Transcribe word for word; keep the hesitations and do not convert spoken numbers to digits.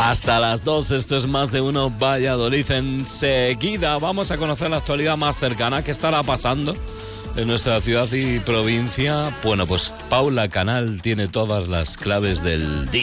Hasta las dos, esto es Más de Uno Valladolid. Enseguida vamos a conocer la actualidad más cercana. ¿Qué estará pasando en nuestra ciudad y provincia? Bueno, pues Paula Canal tiene todas las claves del día.